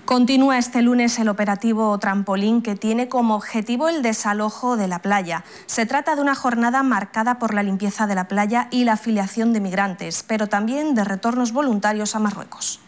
Continúa este lunes el operativo Trampolín, que tiene como objetivo el desalojo de la playa. Se trata de una jornada marcada por la limpieza de la playa y la afiliación de migrantes, pero también de retornos voluntarios a Marruecos.